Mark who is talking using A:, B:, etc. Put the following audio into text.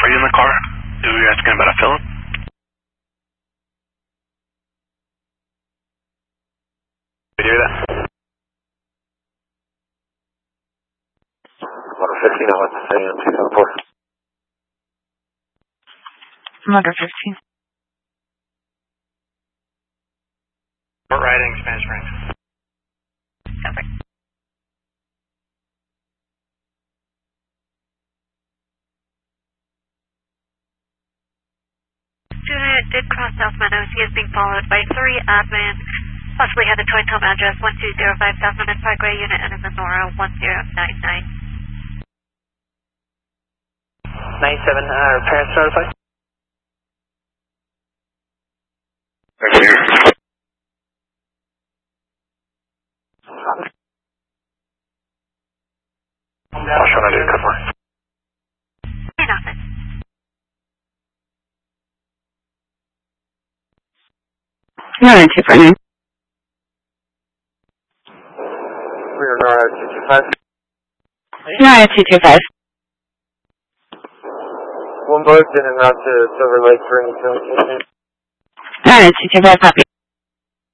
A: for you in the car? Who are you asking about a Philip? We do that. Motor 15, I want to say on 274.
B: Motor 15.
A: Port riding, Spanish Springs.
B: Perfect.
C: Student did cross South Meadows. He is being followed by 3 admin. Possibly had a toy home address 1205 South Meadows Parkway, unit N as in Nora 1099.
D: 97, parents notified?
A: I'll show you a couple more.
C: In office.
B: Nora 249.
D: Rear Nora 225.
B: Nora 225.
D: One boat in and out to Silver Lake for any communication.
B: Nora 225, copy.